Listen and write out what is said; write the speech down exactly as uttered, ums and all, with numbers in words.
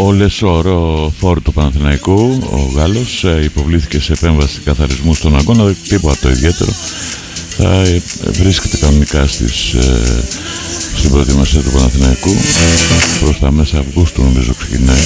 Ο Λεσόρο φόρ του Παναθηναϊκού, ο Γάλλος, υποβλήθηκε σε επέμβαση καθαρισμού στον αγώνα, τίποτα το ιδιαίτερο. Θα βρίσκεται κανονικά στις, στην προετοιμασία του Παναθηναϊκού προς τα μέσα Αυγούστου, νομίζω ξεκινάει.